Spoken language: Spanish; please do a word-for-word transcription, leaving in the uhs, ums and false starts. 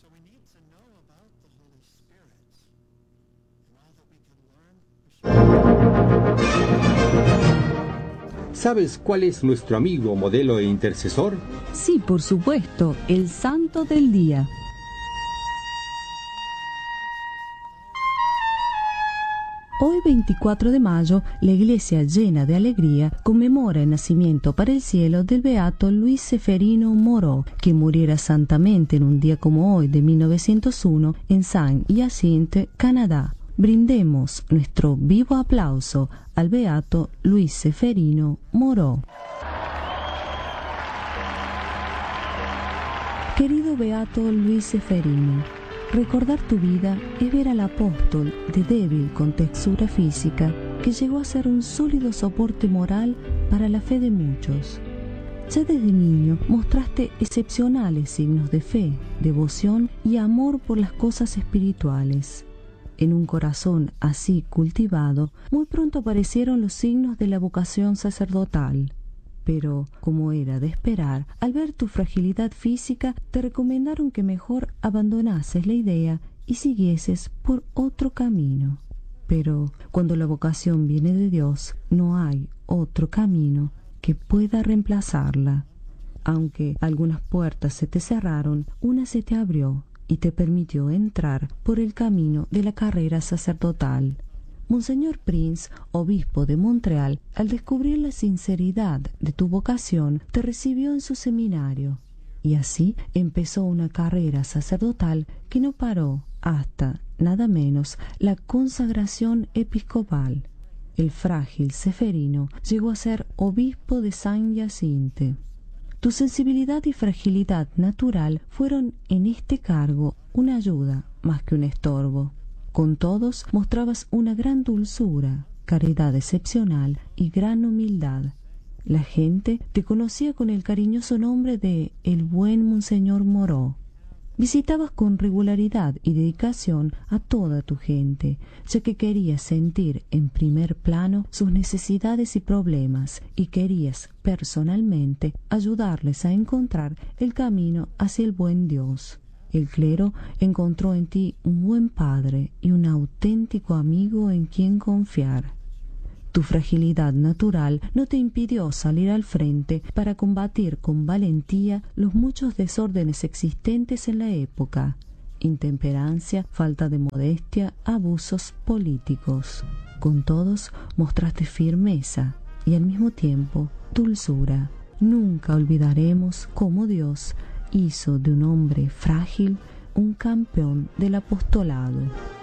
¿Sabes cuál es nuestro amigo, modelo e intercesor? Sí, por supuesto, el Santo del Día. Hoy, veinticuatro de mayo, la iglesia, llena de alegría, conmemora el nacimiento para el cielo del beato Luis Seferino Moreau, que muriera santamente en un día como hoy de mil novecientos uno en Saint-Hyacinthe, Canadá. Brindemos nuestro vivo aplauso al beato Luis Seferino Moreau. Querido beato Luis Seferino, recordar tu vida es ver al apóstol de débil contextura física que llegó a ser un sólido soporte moral para la fe de muchos. Ya desde niño mostraste excepcionales signos de fe, devoción y amor por las cosas espirituales. En un corazón así cultivado, muy pronto aparecieron los signos de la vocación sacerdotal. Pero, como era de esperar, al ver tu fragilidad física, te recomendaron que mejor abandonases la idea y siguieses por otro camino. Pero, cuando la vocación viene de Dios, no hay otro camino que pueda reemplazarla. Aunque algunas puertas se te cerraron, una se te abrió y te permitió entrar por el camino de la carrera sacerdotal. Monseñor Prince, obispo de Montreal, al descubrir la sinceridad de tu vocación, te recibió en su seminario, y así empezó una carrera sacerdotal que no paró hasta, nada menos, la consagración episcopal. El frágil Seferino llegó a ser obispo de Saint-Hyacinthe. Tu sensibilidad y fragilidad natural fueron en este cargo una ayuda más que un estorbo. Con todos mostrabas una gran dulzura, caridad excepcional y gran humildad. La gente te conocía con el cariñoso nombre de el buen Monseñor Moreau. Visitabas con regularidad y dedicación a toda tu gente, ya que querías sentir en primer plano sus necesidades y problemas, y querías personalmente ayudarles a encontrar el camino hacia el buen Dios. El clero encontró en ti un buen padre y un auténtico amigo en quien confiar. Tu fragilidad natural no te impidió salir al frente para combatir con valentía los muchos desórdenes existentes en la época: intemperancia, falta de modestia, abusos políticos. Con todos mostraste firmeza y al mismo tiempo dulzura. Nunca olvidaremos cómo Dios hizo de un hombre frágil un campeón del apostolado.